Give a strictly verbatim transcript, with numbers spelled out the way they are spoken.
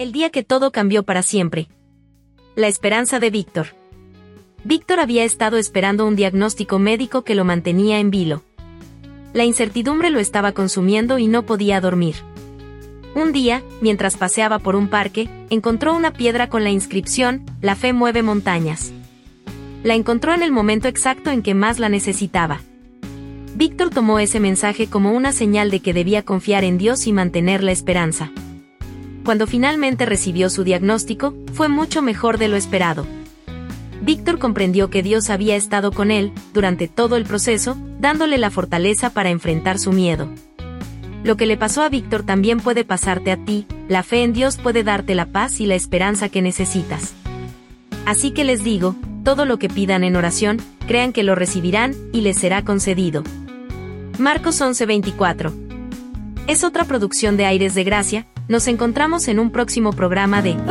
El día que todo cambió para siempre. La esperanza de Víctor. Víctor había estado esperando un diagnóstico médico que lo mantenía en vilo. La incertidumbre lo estaba consumiendo y no podía dormir. Un día, mientras paseaba por un parque, encontró una piedra con la inscripción, "La fe mueve montañas". La encontró en el momento exacto en que más la necesitaba. Víctor tomó ese mensaje como una señal de que debía confiar en Dios y mantener la esperanza. Cuando finalmente recibió su diagnóstico, fue mucho mejor de lo esperado. Víctor comprendió que Dios había estado con él, durante todo el proceso, dándole la fortaleza para enfrentar su miedo. Lo que le pasó a Víctor también puede pasarte a ti. La fe en Dios puede darte la paz y la esperanza que necesitas. Así que les digo, todo lo que pidan en oración, crean que lo recibirán, y les será concedido. Marcos once veinticuatro. Es otra producción de Aires de Gracia. Nos encontramos en un próximo programa de